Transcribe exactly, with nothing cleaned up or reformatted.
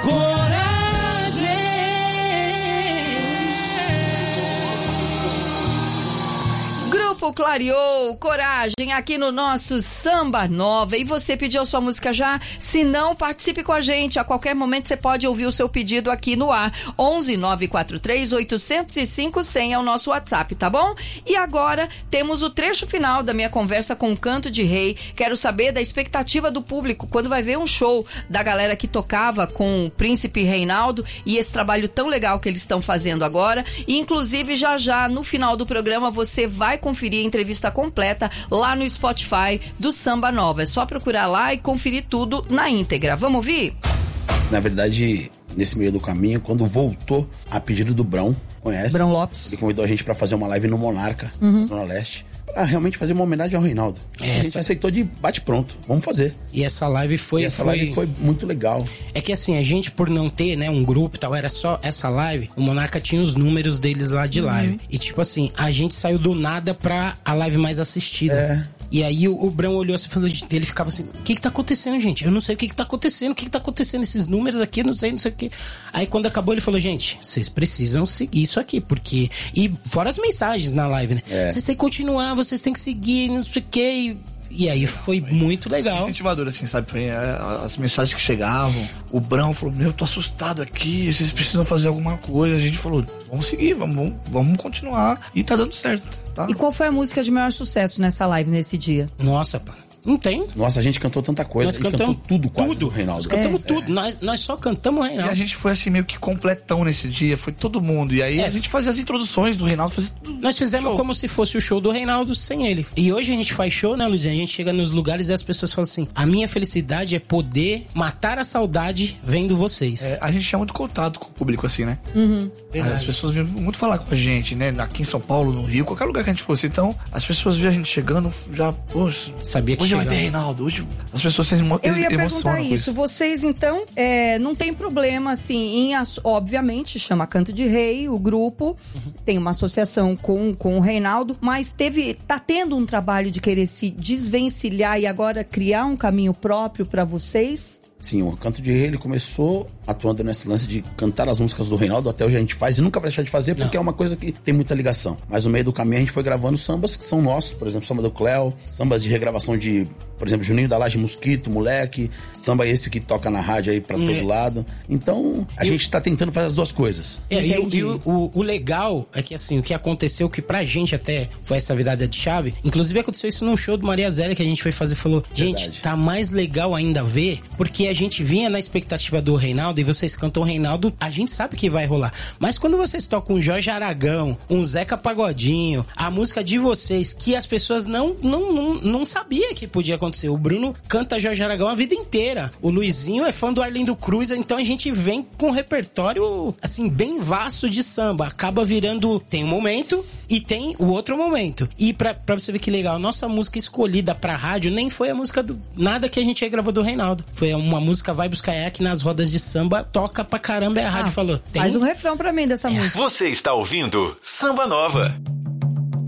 Clareou, Coragem, aqui no nosso Samba Nova. E você pediu a sua música já? Se não, participe com a gente. A qualquer momento você pode ouvir o seu pedido aqui no ar. onze nove quatro três oito zero cinco cem é o nosso WhatsApp, tá bom? E agora temos o trecho final da minha conversa com o Canto de Rei. Quero saber da expectativa do público quando vai ver um show da galera que tocava com o Príncipe Reinaldo e esse trabalho tão legal que eles estão fazendo agora. E inclusive já já no final do programa você vai conferir a entrevista completa lá no Spotify do Samba Nova. É só procurar lá e conferir tudo na íntegra. Vamos ouvir? Na verdade, nesse meio do caminho, quando voltou a pedido do Brão, conhece? Brão Lopes. Ele convidou a gente pra fazer uma live no Monarca, uhum. Zona Leste, pra realmente fazer uma homenagem ao Reinaldo. Essa... A gente aceitou de bate-pronto. Vamos fazer. E essa live foi... E essa foi... live foi muito legal. É que assim, a gente por não ter, né, um grupo e tal, era só essa live, o Monarca tinha os números deles lá de live. Uhum. E tipo assim, a gente saiu do nada pra a live mais assistida. É. E aí o, o Brão olhou assim, falou, ele ficava assim, o que que tá acontecendo, gente? Eu não sei o que que tá acontecendo, o que que tá acontecendo, esses números aqui, não sei, não sei o que. Aí quando acabou ele falou, gente, vocês precisam seguir isso aqui, porque... E fora as mensagens na live, né? É. Vocês têm que continuar, vocês têm que seguir, não sei o que... E... E aí foi muito legal. Incentivador, assim, sabe? Foi, as mensagens que chegavam. O Brão falou, meu, eu tô assustado aqui, vocês precisam fazer alguma coisa. A gente falou, vamos seguir, vamos, vamos continuar. E tá dando certo, tá? E qual foi a música de maior sucesso nessa live, nesse dia? Nossa, pá. Não tem. Nossa, a gente cantou tanta coisa. Nós cantamos tudo quase tudo, do Reinaldo. Nós cantamos é, tudo. É. Nós, nós só cantamos o Reinaldo. E a gente foi assim meio que completão nesse dia. Foi todo mundo. E aí é. a gente fazia as introduções do Reinaldo. Fazia tudo. Nós fizemos show. Como se fosse o show do Reinaldo sem ele. E hoje a gente faz show, né, Luizinha? A gente chega nos lugares e as pessoas falam assim, a minha felicidade é poder matar a saudade vendo vocês. É, a gente tinha muito contato com o público assim, né? Uhum. As pessoas vinham muito falar com a gente, né? Aqui em São Paulo, no Rio, qualquer lugar que a gente fosse. Então, as pessoas viam a gente chegando, já, poxa, sabia que hoje chegava. vai ter Reinaldo, hoje as pessoas se emo- Eu ia emocionam perguntar isso. isso. Vocês, então, é, não tem problema, assim, em, obviamente, chama Canto de Rei, o grupo, uhum. tem uma associação com, com o Reinaldo, mas teve, tá tendo um trabalho de querer se desvencilhar e agora criar um caminho próprio para vocês? Sim, o Canto de Rei, ele começou atuando nesse lance de cantar as músicas do Reinaldo, até hoje a gente faz e nunca vai deixar de fazer, porque não. É uma coisa que tem muita ligação. Mas no meio do caminho a gente foi gravando sambas que são nossos, por exemplo, samba do Cléo, sambas de regravação de, por exemplo, Juninho da Laje Mosquito, Moleque, samba esse que toca na rádio aí pra todo é. lado. Então, a e gente tá tentando fazer as duas coisas. É, e, e o, o, o legal é que assim, o que aconteceu, que pra gente até foi essa virada de chave, inclusive aconteceu isso num show do Maria Zélia que a gente foi fazer, falou, gente, Verdade. Tá mais legal ainda ver, porque a gente vinha na expectativa do Reinaldo e vocês cantam o Reinaldo, a gente sabe que vai rolar. Mas quando vocês tocam um Jorge Aragão, um Zeca Pagodinho, a música de vocês, que as pessoas não, não, não, não sabiam que podia acontecer. O Bruno canta Jorge Aragão a vida inteira. O Luizinho é fã do Arlindo Cruz, então a gente vem com um repertório, assim, bem vasto de samba. Acaba virando... Tem um momento e tem o outro momento. E pra, pra você ver que legal, a nossa música escolhida pra rádio nem foi a música do... Nada que a gente gravou do Reinaldo. Foi uma música Vai Buscar É, que nas rodas de samba toca pra caramba e a rádio ah, falou... Tem... Faz um refrão pra mim dessa é. música. Você está ouvindo Samba Nova.